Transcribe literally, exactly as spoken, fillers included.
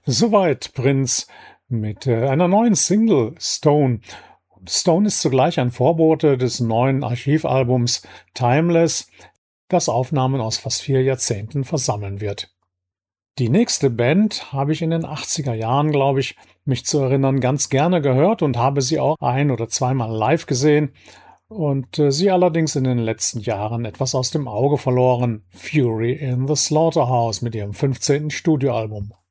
Soweit Prince mit äh, einer neuen Single Stone. Stone ist zugleich ein Vorbote des neuen Archivalbums Timeless, das Aufnahmen aus fast vier Jahrzehnten versammeln wird. Die nächste Band habe ich in den achtziger Jahren, glaube ich, mich zu erinnern, ganz gerne gehört und habe sie auch ein- oder zweimal live gesehen und äh, sie allerdings in den letzten Jahren etwas aus dem Auge verloren. Fury in the Slaughterhouse mit ihrem fünfzehnten Studioalbum.